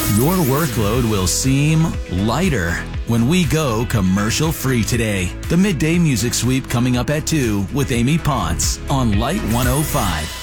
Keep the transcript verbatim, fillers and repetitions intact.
Your workload will seem lighter when we go commercial-free today. The Midday Music Sweep coming up at two with Amy Ponce on Light one oh five.